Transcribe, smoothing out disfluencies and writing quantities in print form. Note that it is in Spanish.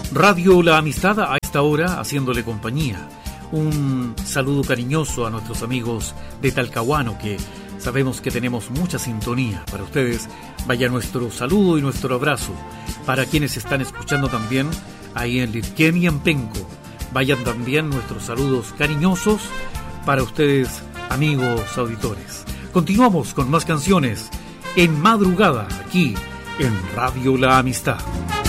Radio La Amistad a esta hora haciéndole compañía. Un saludo cariñoso a nuestros amigos de Talcahuano, que sabemos que tenemos mucha sintonía. Para ustedes vaya nuestro saludo y nuestro abrazo. Para quienes están escuchando también ahí en Lirquén y en Penco, vayan también nuestros saludos cariñosos para ustedes, amigos auditores. Continuamos con más canciones en madrugada aquí en Radio La Amistad.